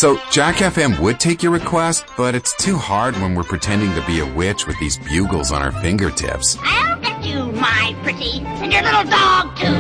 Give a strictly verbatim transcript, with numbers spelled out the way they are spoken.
So, Jack F M would take your request, but it's too hard when we're pretending to be a witch with these bugles on our fingertips. I'll get you, my pretty, and your little dog, too.